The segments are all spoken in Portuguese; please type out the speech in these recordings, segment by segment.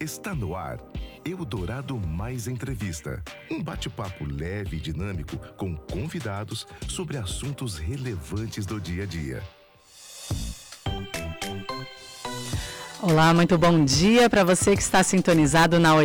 Está no ar, Eldorado Mais Entrevista. Um bate-papo leve e dinâmico com convidados sobre assuntos relevantes do dia a dia. Olá, muito bom dia para você que está sintonizado na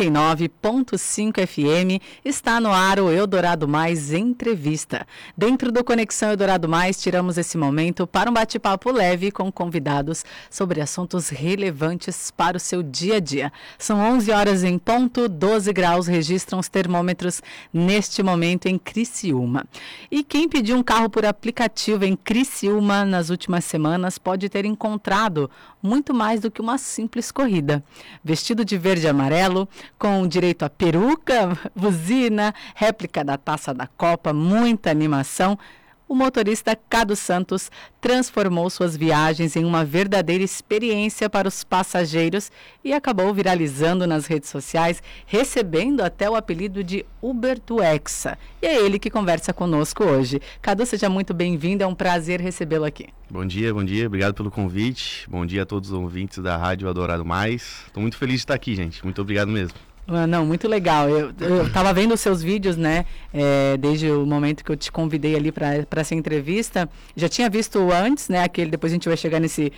89.5 FM. Está no ar o Eldorado Mais Entrevista. Dentro do Conexão Eldorado Mais, tiramos esse momento para um bate-papo leve com convidados sobre assuntos relevantes para o seu dia a dia. São 11 horas em ponto, 12 graus registram os termômetros neste momento em Criciúma. E quem pediu um carro por aplicativo em Criciúma nas últimas semanas pode ter encontrado muito mais do que uma simples corrida. Vestido de verde e amarelo, com direito a peruca, buzina, réplica da Taça da Copa, muita animação, o motorista Cadu Santos transformou suas viagens em uma verdadeira experiência para os passageiros e acabou viralizando nas redes sociais, recebendo até o apelido de Uber do Hexa. E é ele que conversa conosco hoje. Cadu, seja muito bem-vindo, é um prazer recebê-lo aqui. Bom dia, obrigado pelo convite. Bom dia a todos os ouvintes da Rádio Eldorado Mais. Estou muito feliz de estar aqui, gente. Muito obrigado mesmo. Não, muito legal. Eu estava vendo os seus vídeos, né? Desde o momento que eu te convidei ali para essa entrevista. Já tinha visto antes, né? Depois a gente vai chegar nesse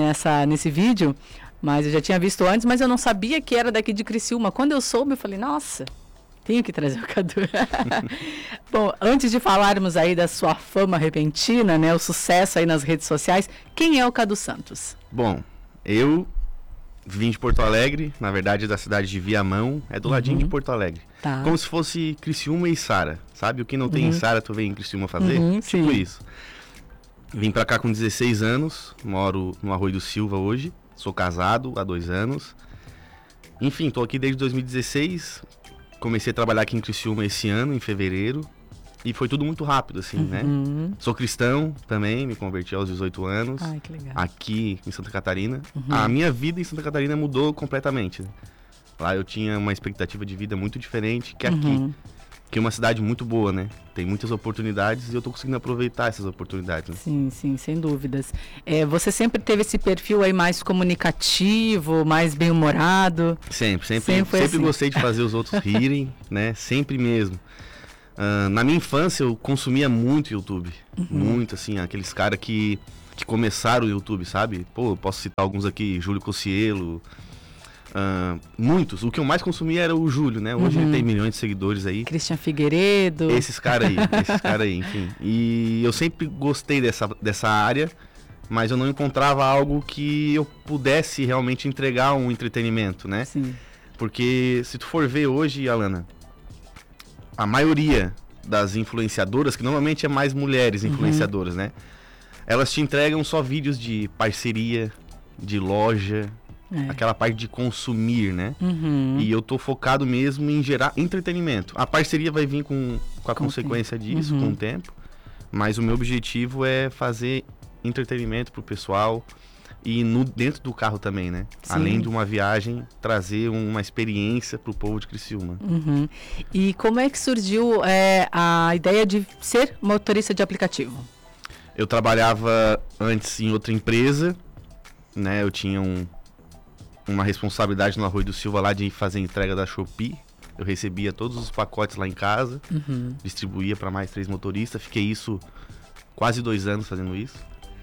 vídeo. Mas eu já tinha visto antes, mas eu não sabia que era daqui de Criciúma. Quando eu soube, eu falei, nossa, tenho que trazer o Cadu. Bom, antes de falarmos aí da sua fama repentina, né? O sucesso aí nas redes sociais, quem é o Cadu Santos? Bom, eu vim de Porto Alegre, na verdade da cidade de Viamão, é do ladinho de Porto Alegre. Tá. Como se fosse Criciúma e Sara, sabe? O que não tem em Sara, tu vem em Criciúma fazer? sim. Tipo isso. Vim pra cá com 16 anos, moro no Arroio do Silva hoje, sou casado há 2 anos. Enfim, tô aqui desde 2016, comecei a trabalhar aqui em Criciúma esse ano, em fevereiro. E foi tudo muito rápido, assim, né? Sou cristão também, me converti aos 18 anos. Ai, que legal. Aqui em Santa Catarina. A minha vida em Santa Catarina mudou completamente. Lá eu tinha uma expectativa de vida muito diferente que aqui. Que é uma cidade muito boa, né? Tem muitas oportunidades e eu tô conseguindo aproveitar essas oportunidades. Né? Sim, sem dúvidas. Você sempre teve esse perfil aí mais comunicativo, mais bem-humorado? Sempre assim. Gostei de fazer os outros rirem, né? Sempre mesmo. Na minha infância eu consumia muito YouTube, muito assim, aqueles caras que começaram o YouTube, sabe? Pô, posso citar alguns aqui, Júlio Cocielo, muitos. O que eu mais consumia era o Júlio, né? Hoje ele tem milhões de seguidores aí. Christian Figueiredo. Esses caras aí, enfim. E eu sempre gostei dessa área, mas eu não encontrava algo que eu pudesse realmente entregar um entretenimento, né? Sim. Porque se tu for ver hoje, Alana, a maioria das influenciadoras, que normalmente é mais mulheres influenciadoras, né? Elas te entregam só vídeos de parceria, de loja, aquela parte de consumir, né? E eu tô focado mesmo em gerar entretenimento. A parceria vai vir com a consequência disso, com o tempo. Mas o meu objetivo é fazer entretenimento pro pessoal e dentro do carro também, né? Sim. Além de uma viagem, trazer uma experiência pro povo de Criciúma. E como é que surgiu a ideia de ser motorista de aplicativo? Eu trabalhava antes em outra empresa, né? Eu tinha uma responsabilidade no Arroio do Silva lá de fazer entrega da Shopee. Eu recebia todos os pacotes lá em casa, distribuía para mais 3 motoristas. Fiquei quase 2 anos fazendo isso.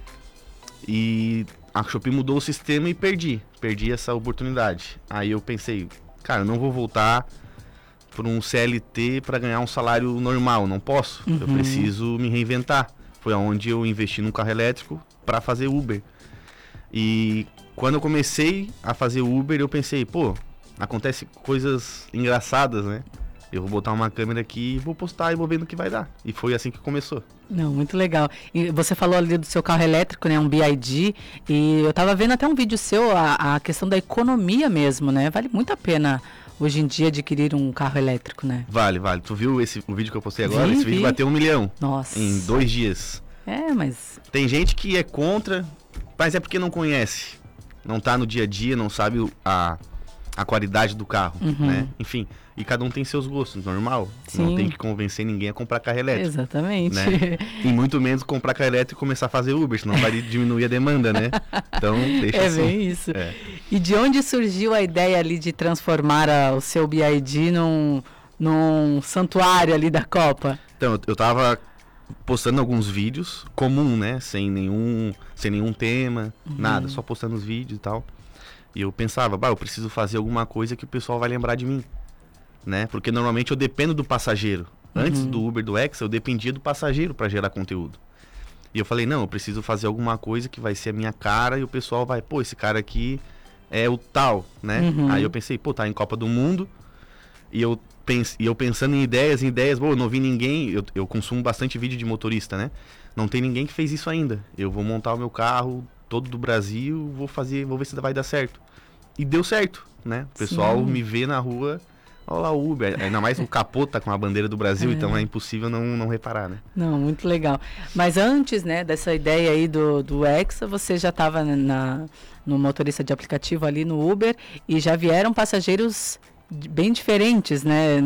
E a Shopee mudou o sistema e perdi essa oportunidade. Aí eu pensei, cara, eu não vou voltar para um CLT para ganhar um salário normal, não posso. Eu preciso me reinventar. Foi onde eu investi num carro elétrico para fazer Uber. E quando eu comecei a fazer Uber, eu pensei, pô, acontece coisas engraçadas, né? Eu vou botar uma câmera aqui e vou postar e vou vendo o que vai dar. E foi assim que começou. Não, muito legal. E você falou ali do seu carro elétrico, né? Um BYD. E eu tava vendo até um vídeo seu, a questão da economia mesmo, né? Vale muito a pena hoje em dia adquirir um carro elétrico, né? Vale. Tu viu o vídeo que eu postei agora? Esse vídeo bateu 1 milhão. Nossa. Em 2 dias. Mas... Tem gente que é contra, mas é porque não conhece. Não tá no dia a dia, não sabe a qualidade do carro, né? Enfim, e cada um tem seus gostos, normal. Sim. Não tem que convencer ninguém a comprar carro elétrico. Exatamente. Né? E muito menos comprar carro elétrico e começar a fazer Uber, senão vai diminuir a demanda, né? Então, deixa assim. É bem isso. É. E de onde surgiu a ideia ali de transformar o seu BYD num santuário ali da Copa? Então, eu tava postando alguns vídeos, comum, né? Sem nenhum tema, nada, só postando os vídeos e tal. E eu pensava, eu preciso fazer alguma coisa que o pessoal vai lembrar de mim, né? Porque normalmente eu dependo do passageiro. Antes do Uber, do Hexa, eu dependia do passageiro para gerar conteúdo. E eu falei, não, eu preciso fazer alguma coisa que vai ser a minha cara e o pessoal vai, esse cara aqui é o tal, né? Aí eu pensei, tá em Copa do Mundo e eu pensando em ideias, eu não vi ninguém, eu consumo bastante vídeo de motorista, né? Não tem ninguém que fez isso ainda. Eu vou montar o meu carro todo do Brasil, vou ver se vai dar certo. E deu certo, né? O pessoal me vê na rua, olha lá o Uber, ainda mais o capô tá com a bandeira do Brasil, então é impossível não reparar, né? Não, muito legal. Mas antes, né, dessa ideia aí do Hexa, você já estava no motorista de aplicativo ali no Uber e já vieram passageiros bem diferentes, né?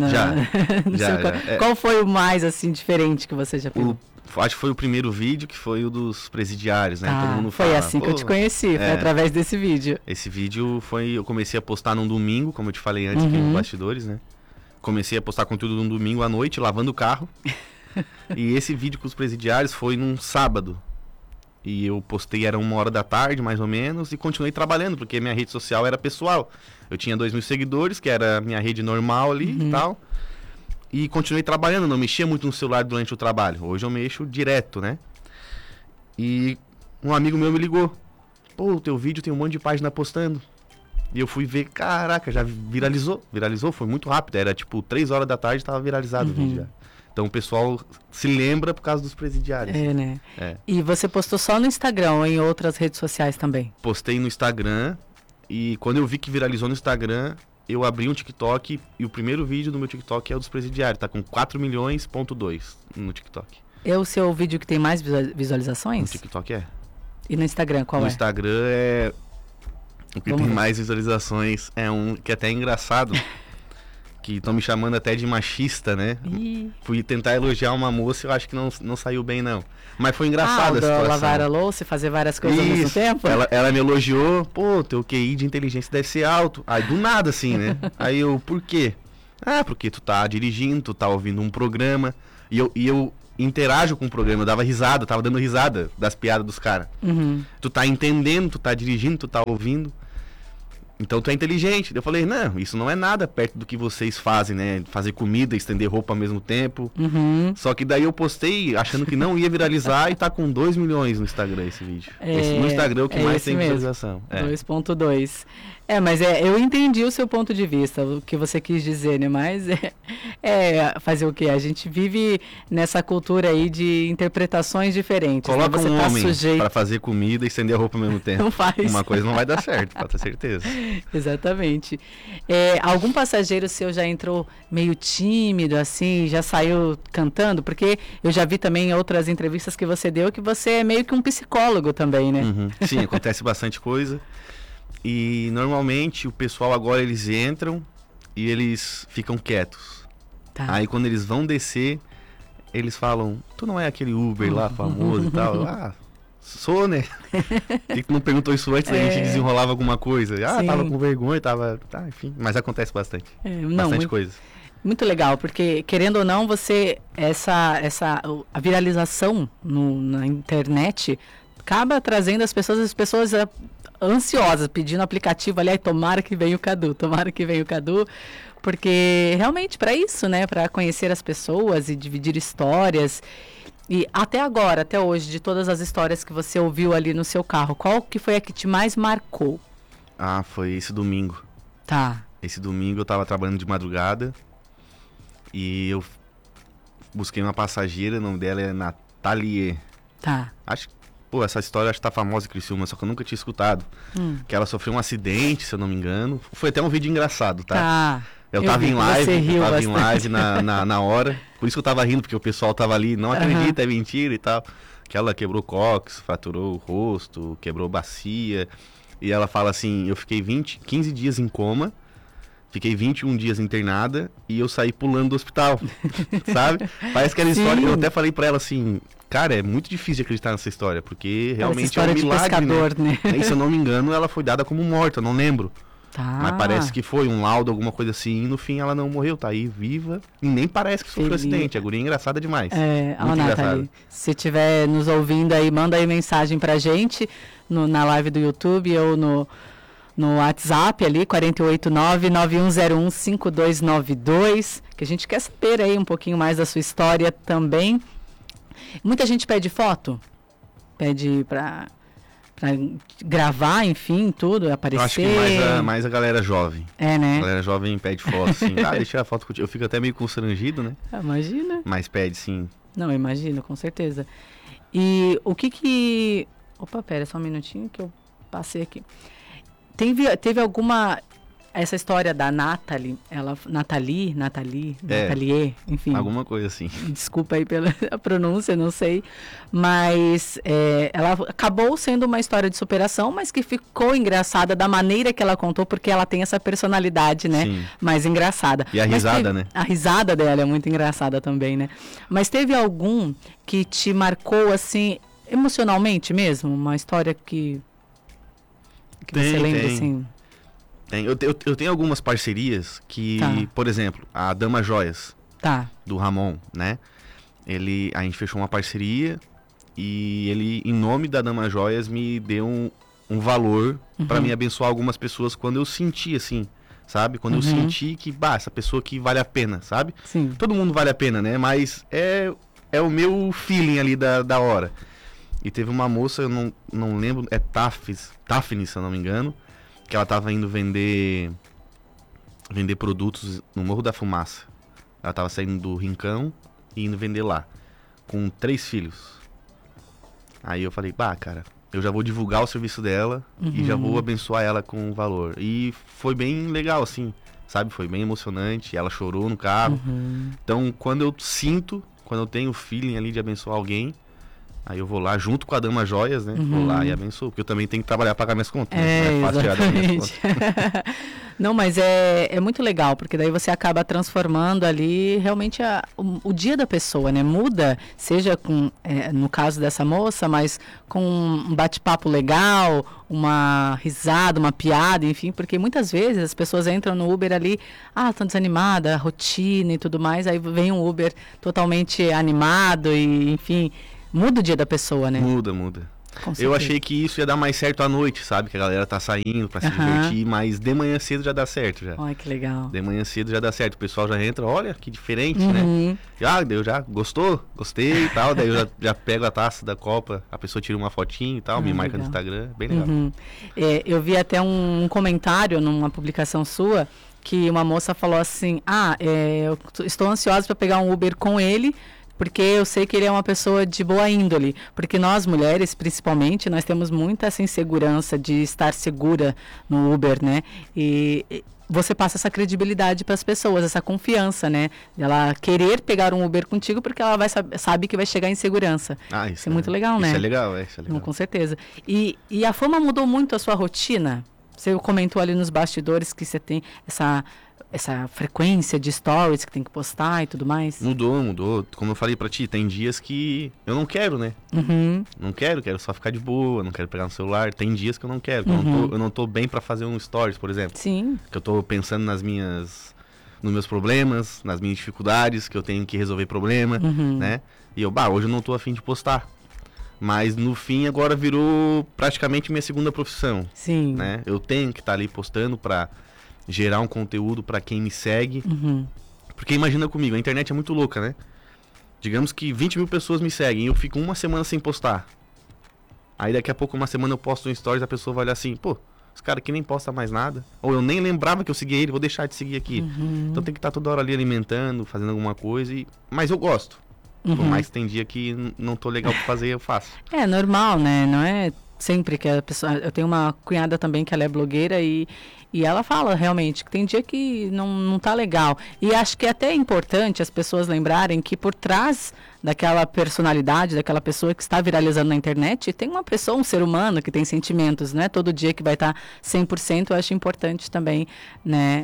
Já. Qual foi o mais, assim, diferente que você já pegou? Acho que foi o primeiro vídeo, que foi o dos presidiários, né? Todo mundo foi fala, assim que eu te conheci, foi através desse vídeo. Esse vídeo eu comecei a postar num domingo, como eu te falei antes aqui nos bastidores, né? Comecei a postar conteúdo num domingo à noite, lavando o carro. E esse vídeo com os presidiários foi num sábado. E eu postei, era 1h da tarde, mais ou menos, e continuei trabalhando, porque minha rede social era pessoal. Eu tinha 2.000 seguidores, que era a minha rede normal ali e tal. E continuei trabalhando, não mexia muito no celular durante o trabalho. Hoje eu mexo direto, né? E um amigo meu me ligou. O teu vídeo tem um monte de página postando. E eu fui ver, caraca, já viralizou. Viralizou, foi muito rápido. Era tipo 3h da tarde, tava viralizado o vídeo já. Então o pessoal se lembra por causa dos presidiários. É, né? E você postou só no Instagram ou em outras redes sociais também? Postei no Instagram. E quando eu vi que viralizou no Instagram, eu abri um TikTok e o primeiro vídeo do meu TikTok é o dos presidiários. Tá com 4 milhões,2 no TikTok. É o seu vídeo que tem mais visualizações? No TikTok é. E no Instagram qual No Instagram é... O que tem mais visualizações é um que é até engraçado. Que estão me chamando até de machista, né? Fui tentar elogiar uma moça e eu acho que não saiu bem, não. Mas foi engraçado a situação. Lavar a louça e fazer várias coisas ao mesmo tempo? Ela me elogiou, teu QI de inteligência deve ser alto. Aí do nada assim, né? Aí eu, por quê? Porque tu tá dirigindo, tu tá ouvindo um programa. E eu interajo com o programa, eu dava risada, tava dando risada das piadas dos caras. Tu tá entendendo, tu tá dirigindo, tu tá ouvindo. Então tu é inteligente. Eu falei, não, isso não é nada perto do que vocês fazem, né? Fazer comida, estender roupa ao mesmo tempo. Só que daí eu postei achando que não ia viralizar e tá com 2 milhões no Instagram esse vídeo. No Instagram é o que mais tem visualização. 2.2. Mas eu entendi o seu ponto de vista, o que você quis dizer, né? Mas fazer o quê? A gente vive nessa cultura aí de interpretações diferentes. Coloca né? Você um tá homem sujeito... para fazer comida e estender a roupa ao mesmo tempo. Não faz. Uma coisa não vai dar certo, pode ter certeza. Exatamente. Algum passageiro seu já entrou meio tímido, assim, já saiu cantando? Porque eu já vi também em outras entrevistas que você deu que você é meio que um psicólogo também, né? Sim, acontece bastante coisa. E normalmente o pessoal agora eles entram e eles ficam quietos. Aí quando eles vão descer, eles falam, tu não é aquele Uber lá famoso e tal? Sou, né? Por que tu não perguntou isso antes, a gente desenrolava alguma coisa? Tava com vergonha, enfim. Mas acontece bastante. Bastante coisa. Muito legal, porque querendo ou não, a viralização na internet acaba trazendo as pessoas ansiosas, pedindo aplicativo ali, tomara que venha o Cadu, porque realmente para isso, né, para conhecer as pessoas e dividir histórias. E até agora, até hoje, de todas as histórias que você ouviu ali no seu carro, qual que foi a que te mais marcou? Foi esse domingo. Esse domingo eu tava trabalhando de madrugada e eu busquei uma passageira, o nome dela é Nathalie. Acho que essa história acho que tá famosa em Criciúma, só que eu nunca tinha escutado. Que ela sofreu um acidente, se eu não me engano. Foi até um vídeo engraçado, tá? Eu tava em live na hora. Por isso que eu tava rindo, porque o pessoal tava ali, não acredita, é mentira e tal. Que ela quebrou cóccix, fraturou o rosto, quebrou bacia. E ela fala assim, eu fiquei 15 dias em coma, Fiquei 21 dias internada e eu saí pulando do hospital, sabe? Parece que aquela história, eu até falei pra ela assim, cara, é muito difícil de acreditar nessa história, porque realmente é um milagre, pescador, né? E se eu não me engano, ela foi dada como morta, eu não lembro. Tá. Mas parece que foi um laudo, alguma coisa assim, e no fim ela não morreu, tá aí viva, e nem parece que sofreu acidente, a guria é engraçada demais. Ó, Nathalie, se estiver nos ouvindo aí, manda aí mensagem pra gente na live do YouTube ou no WhatsApp ali, 489-9101-5292, que a gente quer saber aí um pouquinho mais da sua história também. Muita gente pede foto, pede pra gravar, enfim, tudo, aparecer. Eu acho que mais a galera jovem. É, né? A galera jovem pede foto, assim. Deixa eu tirar foto contigo. Eu fico até meio constrangido, né? Imagina. Mas pede, sim. Não, imagino, com certeza. E o que... Opa, pera, só um minutinho que eu passei aqui. Teve alguma... Essa história da Nathalie, Nathalie, enfim. Alguma coisa assim. Desculpa aí pela pronúncia, não sei. Mas ela acabou sendo uma história de superação, mas que ficou engraçada da maneira que ela contou, porque ela tem essa personalidade, né? Sim. Mais engraçada. E a risada, né? A risada dela é muito engraçada também, né? Mas teve algum que te marcou, assim, emocionalmente mesmo? Uma história que você lembra, assim... Eu tenho algumas parcerias que, por exemplo, a Dama Joias, do Ramon, né? A gente fechou uma parceria e ele, em nome da Dama Joias, me deu um valor pra me abençoar algumas pessoas quando eu senti, assim, sabe? Quando eu senti que, essa pessoa aqui vale a pena, sabe? Sim. Todo mundo vale a pena, né? Mas é o meu feeling ali da hora. E teve uma moça, eu não lembro, é Tafni, se eu não me engano, que ela tava indo vender produtos no Morro da Fumaça. Ela tava saindo do Rincão e indo vender lá, com 3 filhos. Aí eu falei, cara, eu já vou divulgar o serviço dela e já vou abençoar ela com o valor. E foi bem legal, assim, sabe? Foi bem emocionante, ela chorou no carro. Então, quando eu tenho o feeling ali de abençoar alguém, aí eu vou lá junto com a Dama Joias, né? Vou lá e abençoo, porque eu também tenho que trabalhar para pagar minhas contas. Né? Não é fácil tirar das minhas contas. Não, mas é muito legal, porque daí você acaba transformando ali realmente o dia da pessoa, né? Muda, seja no caso dessa moça, mas com um bate-papo legal, uma risada, uma piada, enfim, porque muitas vezes as pessoas entram no Uber ali, estão desanimadas, rotina e tudo mais, aí vem um Uber totalmente animado e, enfim... Muda o dia da pessoa, né? Muda. Eu achei que isso ia dar mais certo à noite, sabe? Que a galera tá saindo pra se divertir, mas de manhã cedo já dá certo, já. Ai, que legal. De manhã cedo já dá certo. O pessoal já entra, olha, que diferente, né? Daí eu já gostei e tal. Daí eu já pego a taça da Copa, a pessoa tira uma fotinho e tal, me marca no Instagram, bem legal. Eu vi até um comentário numa publicação sua, que uma moça falou assim, eu estou ansiosa para pegar um Uber com ele, porque eu sei que ele é uma pessoa de boa índole, porque nós mulheres, principalmente, nós temos muita essa insegurança de estar segura no Uber, né? E você passa essa credibilidade para as pessoas, essa confiança, né? Ela querer pegar um Uber contigo porque ela sabe que vai chegar em segurança. Isso é muito legal, né? Isso é legal, isso é legal. Com certeza. E a fama mudou muito a sua rotina? Você comentou ali nos bastidores que você tem essa frequência de stories que tem que postar e tudo mais? Mudou. Como eu falei pra ti, tem dias que eu não quero, né? Não quero só ficar de boa, não quero pegar no celular. Tem dias que eu não quero, que eu não tô bem pra fazer um stories, por exemplo. Sim. Que eu tô pensando nos meus problemas, nas minhas dificuldades, que eu tenho que resolver problema, né? E hoje eu não tô a fim de postar. Mas no fim agora virou praticamente minha segunda profissão. Sim. Né? Eu tenho que estar ali postando pra gerar um conteúdo para quem me segue. Porque imagina comigo, a internet é muito louca, né? Digamos que 20 mil pessoas me seguem e eu fico uma semana sem postar. Aí daqui a pouco, uma semana eu posto um stories, a pessoa vai olhar assim, esse cara aqui nem posta mais nada. Ou eu nem lembrava que eu seguia ele, vou deixar de seguir aqui. Então tem que estar toda hora ali alimentando, fazendo alguma coisa. Mas eu gosto. Por mais que tem dia que não tô legal pra fazer, eu faço. É normal, né? Não é sempre que a pessoa... Eu tenho uma cunhada também que ela é blogueira e ela fala realmente que tem dia que não tá legal. E acho que é até importante as pessoas lembrarem que por trás daquela personalidade, daquela pessoa que está viralizando na internet, tem uma pessoa, um ser humano que tem sentimentos, não é todo dia que vai estar 100%. Eu acho importante também, né,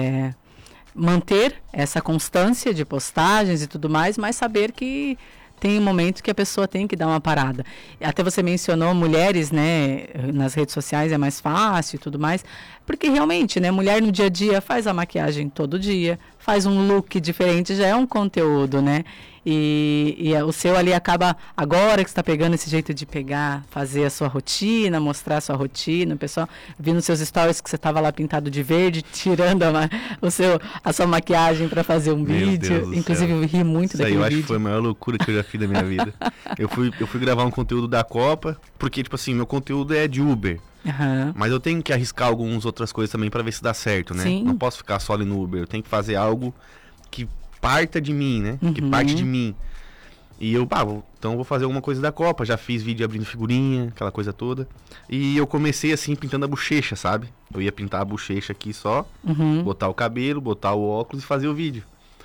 manter essa constância de postagens e tudo mais, mas saber que tem um momento que a pessoa tem que dar uma parada. Até você mencionou mulheres, né, nas redes sociais é mais fácil e tudo mais, porque realmente, né, mulher no dia a dia faz a maquiagem todo dia, faz um look diferente, já é um conteúdo, né? E o seu ali acaba, agora que você está pegando esse jeito de pegar, fazer a sua rotina, mostrar a sua rotina, o pessoal vi nos seus stories que você estava lá pintado de verde, tirando a sua maquiagem para fazer um Meu vídeo. Deus do Inclusive céu. eu ri muito Isso daquele aí eu vídeo. acho que foi a maior loucura que eu já fiz da minha vida. Eu fui gravar um conteúdo da Copa, porque, tipo assim, meu conteúdo é de Uber. Aham. Mas eu tenho que arriscar algumas outras coisas também pra ver se dá certo, né? Sim. Não posso ficar só ali no Uber. Eu tenho que fazer algo que parta de mim, né? Que parte de mim. E eu, então eu vou fazer alguma coisa da Copa. Já fiz vídeo abrindo figurinha, aquela coisa toda. E eu comecei assim, pintando a bochecha, sabe? Eu ia pintar a bochecha aqui só, botar o cabelo, botar o óculos e fazer o vídeo.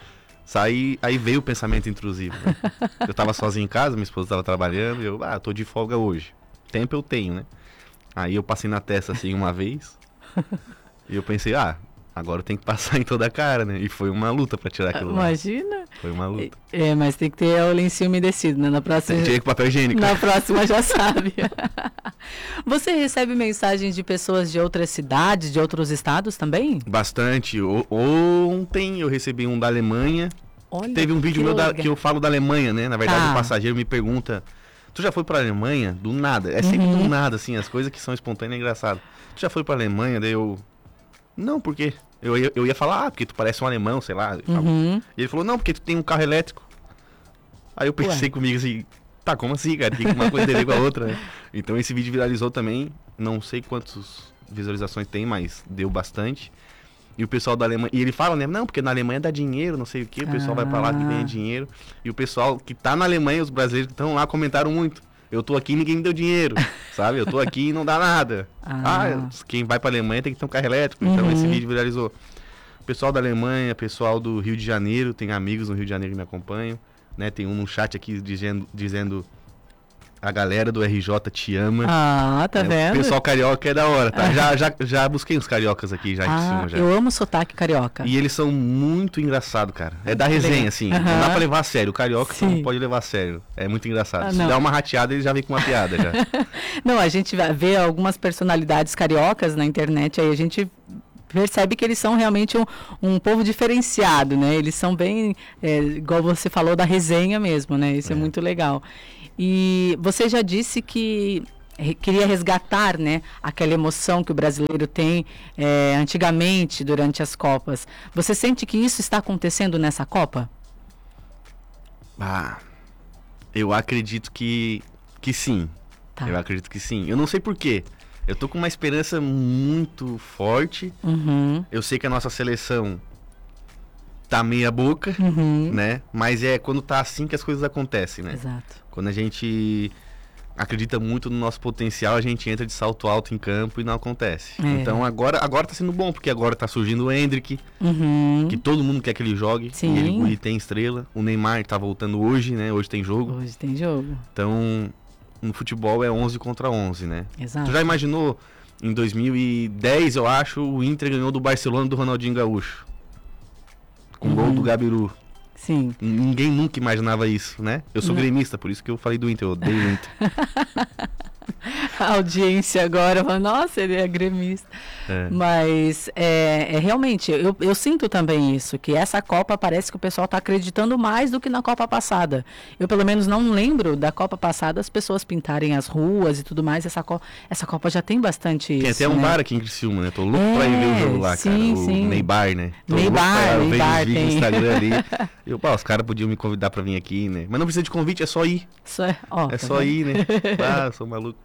Aí veio o pensamento intrusivo, né? Eu tava sozinho em casa, minha esposa tava trabalhando, e eu, tô de folga hoje. Tempo eu tenho, né? Aí eu passei na testa assim uma vez, e eu pensei, agora eu tenho que passar em toda a cara, né? E foi uma luta pra tirar aquilo lá. Imagina. Foi uma luta. Mas tem que ter o lencinho umedecido, né? Na próxima... Tirei com papel higiênico. Na próxima já sabe. Você recebe mensagens de pessoas de outras cidades, de outros estados também? Bastante. Ontem eu recebi um da Alemanha. Olha, Teve um vídeo meu legal. que eu falo da Alemanha, né? Na verdade, Tá. o passageiro me pergunta: tu já foi pra Alemanha? Do nada. É sempre do nada, assim, as coisas que são espontâneas é engraçado. Tu já foi pra Alemanha? Daí eu... Não, por quê? Eu ia falar, porque tu parece um alemão, sei lá. E ele falou, não, porque tu tem um carro elétrico. Aí eu pensei comigo assim, tá, como assim, cara? Tem uma coisa a ver com a outra, né? Então esse vídeo viralizou também. Não sei quantas visualizações tem, mas deu bastante. E o pessoal da Alemanha... E ele fala, né? Não, porque na Alemanha dá dinheiro, não sei o quê. O pessoal vai pra lá que ganha dinheiro. E o pessoal que tá na Alemanha, os brasileiros que estão lá, comentaram muito. Eu tô aqui e ninguém me deu dinheiro, sabe? Eu tô aqui e não dá nada. Quem vai pra Alemanha tem que ter um carro elétrico. Então esse vídeo viralizou. Pessoal da Alemanha, pessoal do Rio de Janeiro. Tem amigos no Rio de Janeiro que me acompanham, né? Tem um no chat aqui dizendo a galera do RJ te ama. Tá vendo? O pessoal carioca é da hora, tá? Já busquei uns cariocas aqui já em cima já. Eu amo sotaque carioca. E eles são muito engraçados, cara. É da resenha, assim. Não dá pra levar a sério. O carioca você não pode levar a sério. É muito engraçado. Se der uma rateada, ele já vem com uma piada já. Não, a gente vê algumas personalidades cariocas na internet, aí a gente percebe que eles são realmente um povo diferenciado, né? Eles são bem, igual você falou, da resenha mesmo, né? Isso é muito legal. E você já disse que queria resgatar, né, aquela emoção que o brasileiro tem antigamente durante as Copas. Você sente que isso está acontecendo nessa Copa? Eu acredito que sim. Tá. Eu acredito que sim. Eu não sei por quê. Eu tô com uma esperança muito forte. Eu sei que a nossa seleção tá meia boca, né? Mas é quando tá assim que as coisas acontecem, né? Exato. Quando a gente acredita muito no nosso potencial, a gente entra de salto alto em campo e não acontece. Então agora tá sendo bom, porque agora tá surgindo o Endrick, que todo mundo quer que ele jogue. Sim. E ele tem estrela. O Neymar tá voltando hoje, né? Hoje tem jogo. Hoje tem jogo. Então, no futebol é 11 contra 11, né? Exato. Tu já imaginou, em 2010, eu acho, o Inter ganhou do Barcelona do Ronaldinho Gaúcho. Com gol do Gabiru. Sim. Ninguém nunca imaginava isso, né? Eu sou gremista, por isso que eu falei do Inter, eu odeio o Inter. A audiência agora fala, nossa, ele é gremista. Mas realmente, eu sinto também isso, que essa Copa parece que o pessoal está acreditando mais do que na Copa passada. Eu pelo menos não lembro da Copa passada as pessoas pintarem as ruas e tudo mais. Essa Copa já tem bastante isso. Tem até um bar aqui em Criciúma, né? Tô louco pra ir ver o jogo lá, sim, cara. sim. O Neybar, né? Tô Neybar, louco pra ver os vídeos tem. no Instagram ali. Os caras podiam me convidar pra vir aqui, né? Mas não precisa de convite, é só ir. Tá só ir, né? Eu sou maluco.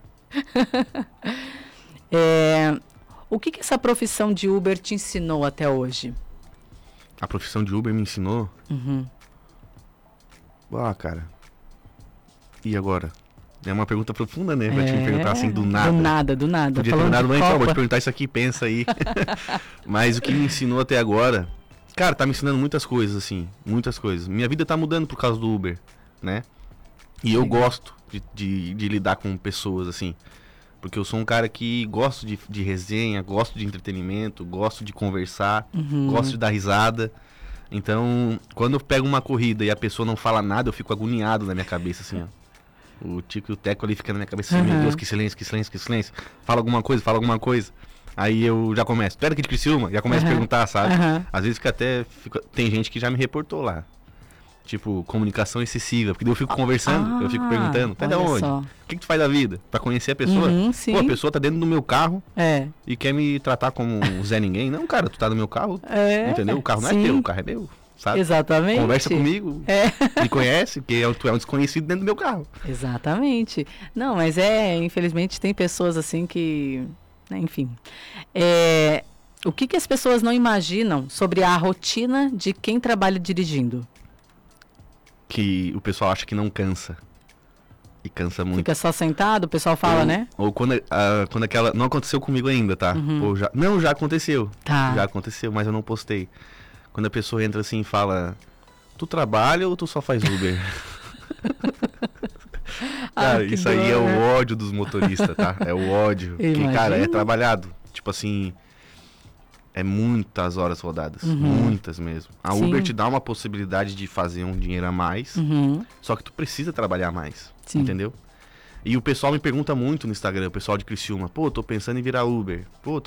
O que essa profissão de Uber te ensinou até hoje? A profissão de Uber me ensinou? Cara. E agora? É uma pergunta profunda, né? Pra te me perguntar assim do nada. Do nada. Podia ter terminado antes, vou te perguntar isso aqui, pensa aí. Mas o que me ensinou até agora... Cara, tá me ensinando muitas coisas, assim. Muitas coisas. Minha vida tá mudando por causa do Uber, né? E eu gosto de lidar com pessoas, assim. Porque eu sou um cara que gosto de resenha, gosto de entretenimento, gosto de conversar, gosto de dar risada. Então, quando eu pego uma corrida e a pessoa não fala nada, eu fico agoniado na minha cabeça, assim, ó. O Tico e o Teco ali ficam na minha cabeça assim, meu Deus, que silêncio, que silêncio, que silêncio. Fala alguma coisa. Aí eu já começo, tu é daqui de Criciúma? Já começo a perguntar, sabe? Às vezes tem gente que já me reportou lá. Tipo, comunicação excessiva, porque daí eu fico conversando, eu fico perguntando, tá de onde? O que tu faz da vida? Pra conhecer a pessoa? Pô, a pessoa tá dentro do meu carro e quer me tratar como Zé Ninguém. Não, cara, tu tá no meu carro, entendeu? O carro não é teu, o carro é meu. Sabe? Exatamente. Conversa comigo, me conhece, porque tu é um desconhecido dentro do meu carro. Exatamente. Não, mas infelizmente tem pessoas assim que, enfim. O que as pessoas não imaginam sobre a rotina de quem trabalha dirigindo? Que o pessoal acha que não cansa. E cansa muito. Fica só sentado, o pessoal fala, né? Ou quando aquela... Não aconteceu comigo ainda, tá? Ou já aconteceu. Tá. Já aconteceu, mas eu não postei. Quando a pessoa entra assim e fala, tu trabalha ou tu só faz Uber? Cara, isso aí é o ódio dos motoristas, tá? É o ódio. Porque, cara, é trabalhado. Tipo assim, é muitas horas rodadas. Muitas mesmo. A Uber te dá uma possibilidade de fazer um dinheiro a mais. Só que tu precisa trabalhar mais. Sim. Entendeu? E o pessoal me pergunta muito no Instagram, o pessoal de Criciúma. Pô, tô pensando em virar Uber.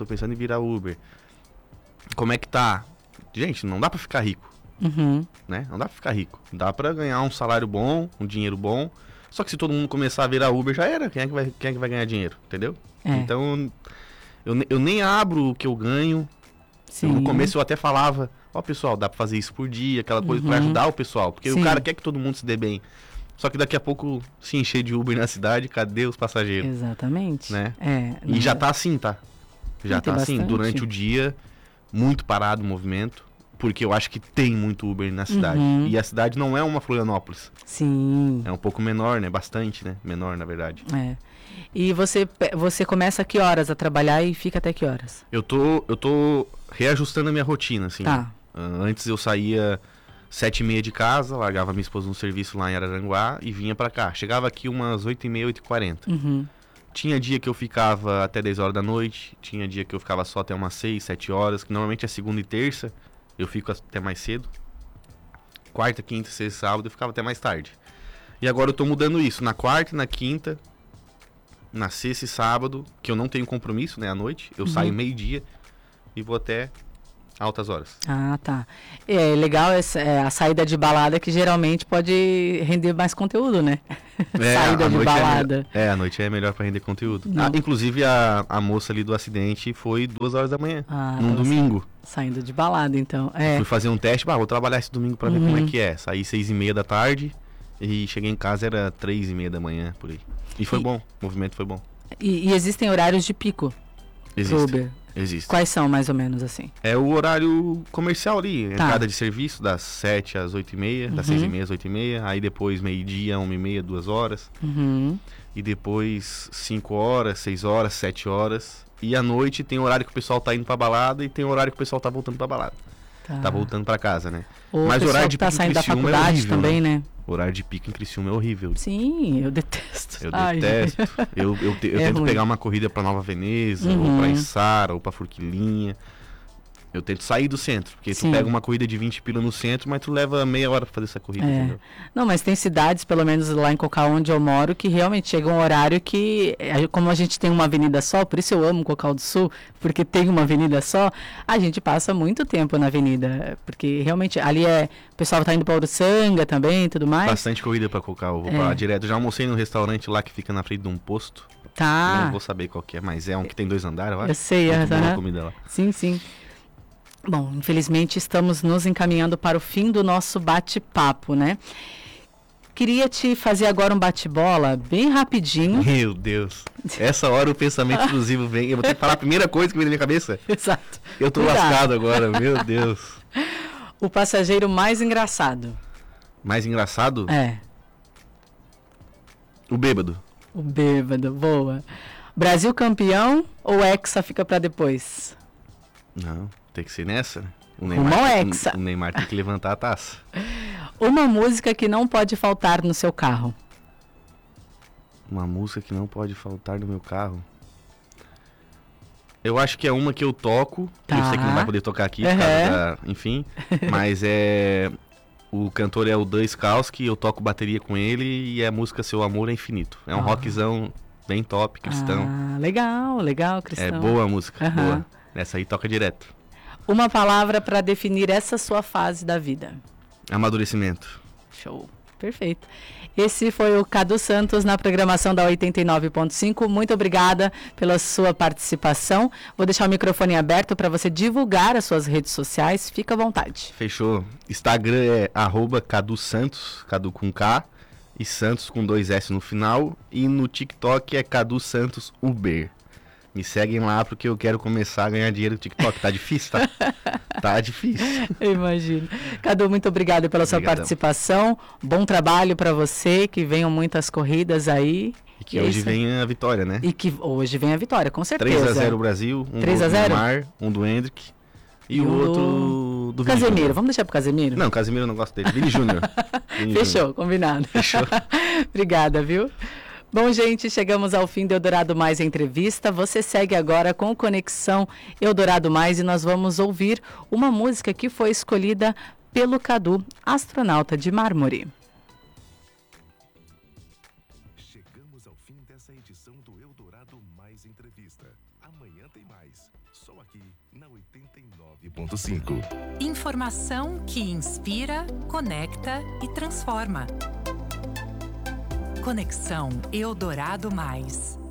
Como é que tá? Gente, não dá pra ficar rico, né? Não dá pra ficar rico. Dá pra ganhar um salário bom, um dinheiro bom. Só que se todo mundo começar a virar Uber, já era. Quem é que vai ganhar dinheiro, entendeu? Então, eu nem abro o que eu ganho. No começo eu até falava, pessoal, dá pra fazer isso por dia, aquela coisa pra ajudar o pessoal. Porque o cara quer que todo mundo se dê bem. Só que daqui a pouco, se encher de Uber na cidade, cadê os passageiros? Exatamente. Né? E já tá assim, tá? Já tá assim, durante o dia... Muito parado o movimento, porque eu acho que tem muito Uber na cidade. E a cidade não é uma Florianópolis. Sim. É um pouco menor, né? Bastante, né? Menor, na verdade. E você começa a que horas a trabalhar e fica até que horas? Eu tô reajustando a minha rotina, assim. Tá. Antes eu saía 7h30 de casa, largava minha esposa no serviço lá em Araranguá e vinha pra cá. Chegava aqui umas 8h30, 8h40. Tinha dia que eu ficava até 10 horas da noite, tinha dia que eu ficava só até umas 6, 7 horas, que normalmente é segunda e terça, eu fico até mais cedo. Quarta, quinta, sexta, sábado, eu ficava até mais tarde. E agora eu tô mudando isso, na quarta, na quinta, na sexta e sábado, que eu não tenho compromisso, né, à noite, eu saio meio-dia e vou até altas horas. Ah, tá. É legal a saída de balada, que geralmente pode render mais conteúdo, né? Saída de balada. A noite é melhor para render conteúdo. Inclusive a moça ali do acidente foi 2 horas da manhã, num domingo. Saindo de balada, então. Fui fazer um teste, vou trabalhar esse domingo para ver como é que é. Saí 6h30 da tarde e cheguei em casa, era 3h30 da manhã, por aí. E foi bom, o movimento foi bom. E existem horários de pico? Existe. Existe. Quais são, mais ou menos, assim? É o horário comercial ali, entrada de serviço, das 7 às 8h30, das 6h30 às 8h30, aí depois meio-dia, 1h30, 2 horas, e depois 5 horas, 6 horas, 7 horas, e à noite tem o horário que o pessoal tá indo pra balada e tem o horário que o pessoal tá voltando pra balada. Tá voltando pra casa, né? Mas o horário de pico tá saindo da faculdade é horrível, também, né? O horário de pico em Criciúma é horrível. Sim, eu detesto. Eu detesto. Eu tento pegar uma corrida pra Nova Veneza, ou pra Içara, ou pra Forquilinha. Eu tento sair do centro, porque tu pega uma corrida de 20 pila no centro, mas tu leva meia hora pra fazer essa corrida, entendeu? Não, mas tem cidades, pelo menos lá em Cocal, onde eu moro, que realmente chega um horário que, como a gente tem uma avenida só, por isso eu amo Cocal do Sul, porque tem uma avenida só, a gente passa muito tempo na avenida, porque realmente ali o pessoal tá indo pra Uruçanga também e tudo mais. Bastante corrida pra Cocal, vou pra lá direto. Já almocei num restaurante lá que fica na frente de um posto. Tá. Eu não vou saber qual que é, mas é um que tem 2 andares, eu acho. Eu sei, boa comida lá. Sim, sim. Bom, infelizmente estamos nos encaminhando para o fim do nosso bate-papo, né? Queria te fazer agora um bate-bola bem rapidinho. Meu Deus. Essa hora o pensamento intrusivo vem. Eu vou ter que falar a primeira coisa que vem na minha cabeça. Exato. Eu tô lascado agora, meu Deus. O passageiro mais engraçado. Mais engraçado? É. O bêbado. O bêbado, boa. Brasil campeão ou Hexa fica pra depois? Não, tem que ser nessa, né? Rumo ao Hexa. O Neymar tem que levantar a taça. Uma música que não pode faltar no seu carro. Uma música que não pode faltar no meu carro. Eu acho que é uma que eu toco. Tá. Eu sei que não vai poder tocar aqui, por causa da, enfim. Mas é... O cantor é o Dan Skalski, eu toco bateria com ele e a música Seu Amor é Infinito. É um rockzão bem top, cristão. Ah, legal, cristão. É boa a música, Aham. boa. Essa aí toca direto. Uma palavra pra definir essa sua fase da vida. Amadurecimento. Show, perfeito. Esse foi o Cadu Santos na programação da 89.5. Muito obrigada pela sua participação. Vou deixar o microfone aberto para você divulgar as suas redes sociais. Fica à vontade. Fechou. Instagram é @Cadu Santos, Cadu com K e Santos com 2 S no final. E no TikTok é Cadu Santos Uber. Me seguem lá porque eu quero começar a ganhar dinheiro no TikTok. Tá difícil, tá? Tá difícil. Eu imagino. Cadu, muito obrigada pela sua Obrigadão. participação. Bom trabalho para você, que venham muitas corridas aí. E que é hoje isso. vem a vitória, né? E que hoje vem a vitória, com certeza. 3-0 o Brasil, um 3 a do 0? Neymar, um do Hendrick e o o outro do Vini Casemiro, Júnior. vamos deixar pro Casemiro? Não, Casemiro eu não gosto dele. Vini Júnior. Vini Fechou, Júnior. combinado. Fechou. Obrigada, viu? Bom, gente, chegamos ao fim do Eldorado Mais Entrevista. Você segue agora com o Conexão Eldorado Mais e nós vamos ouvir uma música que foi escolhida pelo Cadu, Astronauta de Mármore. Chegamos ao fim dessa edição do Eldorado Mais Entrevista. Amanhã tem mais. Só aqui na 89.5. Informação que inspira, conecta e transforma. Conexão Eldorado Mais.